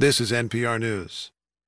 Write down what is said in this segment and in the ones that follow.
This is NPR News.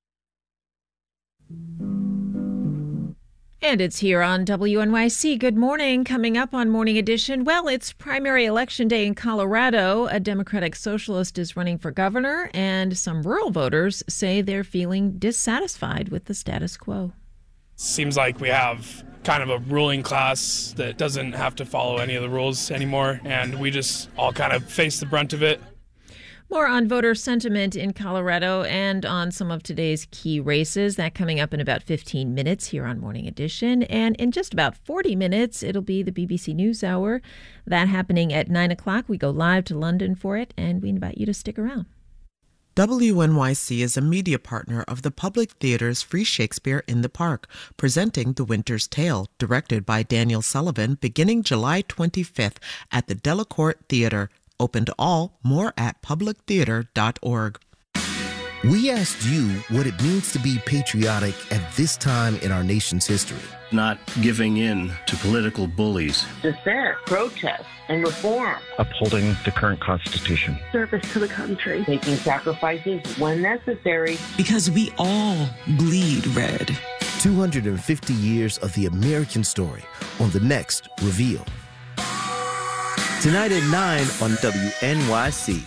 And it's here on WNYC. Good morning. Coming up on Morning Edition, well, it's primary election day in Colorado. A Democratic Socialist is running for governor, and some rural voters say they're feeling dissatisfied with the status quo. Seems like we have kind of a ruling class that doesn't have to follow any of the rules anymore, and we just all kind of face the brunt of it. More on voter sentiment in Colorado and on some of today's key races. That coming up in about 15 minutes here on Morning Edition. And in just about 40 minutes, it'll be the BBC News Hour. That happening at 9 o'clock. We go live to London for it, and we invite you to stick around. WNYC is a media partner of the Public Theater's Free Shakespeare in the Park, presenting The Winter's Tale, directed by Daniel Sullivan, beginning July 25th at the Delacorte Theater. Open to all. More at publictheater.org. We asked you what it means to be patriotic at this time in our nation's history. Not giving in to political bullies. Dissent, protest, and reform. Upholding the current Constitution. Service to the country. Making sacrifices when necessary. Because we all bleed red. 250 years of the American story on the next Reveal. Tonight at 9 on WNYC.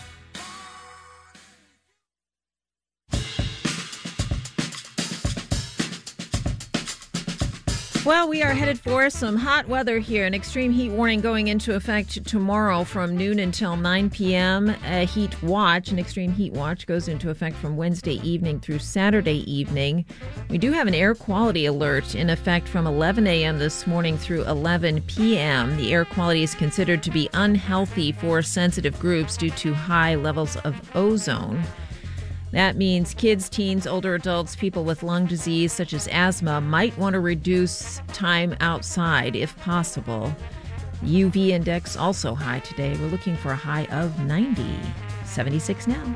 Well, we are headed for some hot weather here. An extreme heat warning going into effect tomorrow from noon until 9 p.m. An extreme heat watch goes into effect from Wednesday evening through Saturday evening. We do have an air quality alert in effect from 11 a.m. this morning through 11 p.m. The air quality is considered to be unhealthy for sensitive groups due to high levels of ozone. That means kids, teens, older adults, people with lung disease such as asthma might want to reduce time outside if possible. UV index also high today. We're looking for a high of 90. 76 now.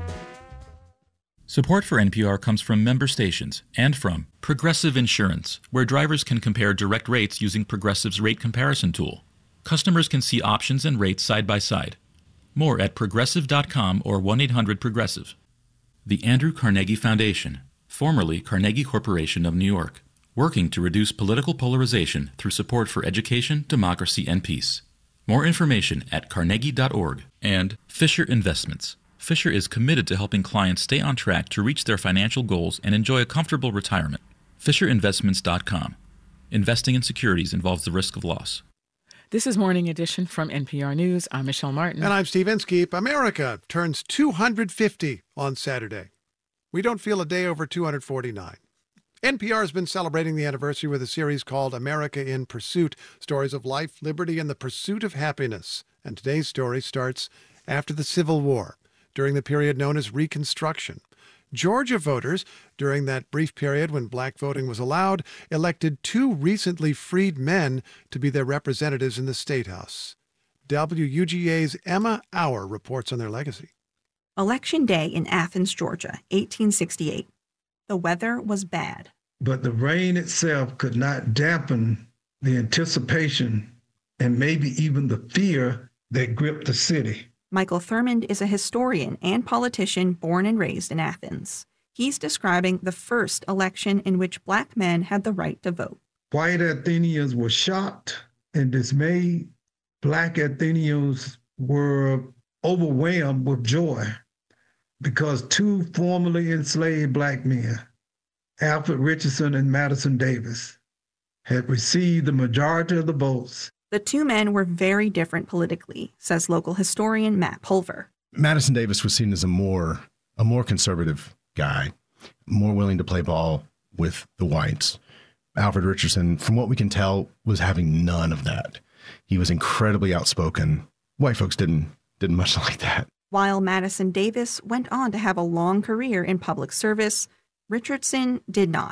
Support for NPR comes from member stations and from Progressive Insurance, where drivers can compare direct rates using Progressive's rate comparison tool. Customers can see options and rates side by side. More at progressive.com or 1-800-PROGRESSIVE. The Andrew Carnegie Foundation, formerly Carnegie Corporation of New York, working to reduce political polarization through support for education, democracy, and peace. More information at carnegie.org. And Fisher Investments. Fisher is committed to helping clients stay on track to reach their financial goals and enjoy a comfortable retirement. FisherInvestments.com. Investing in securities involves the risk of loss. This is Morning Edition from NPR News. I'm Michelle Martin. And I'm Steve Inskeep. America turns 250 on Saturday. We don't feel a day over 249. NPR has been celebrating the anniversary with a series called America in Pursuit, stories of life, liberty, and the pursuit of happiness. And today's story starts after the Civil War, during the period known as Reconstruction. Georgia voters, during that brief period when black voting was allowed, elected two recently freed men to be their representatives in the State House. WUGA's Emma Auer reports on their legacy. Election Day in Athens, Georgia, 1868. The weather was bad. But the rain itself could not dampen the anticipation and maybe even the fear that gripped the city. Michael Thurmond is a historian and politician born and raised in Athens. He's describing the first election in which black men had the right to vote. White Athenians were shocked and dismayed. Black Athenians were overwhelmed with joy because two formerly enslaved black men, Alfred Richardson and Madison Davis, had received the majority of the votes. The two men were very different politically, says local historian Matt Pulver. Madison Davis was seen as a more conservative guy, more willing to play ball with the whites. Alfred Richardson, from what we can tell, was having none of that. He was incredibly outspoken. White folks didn't much like that. While Madison Davis went on to have a long career in public service, Richardson did not.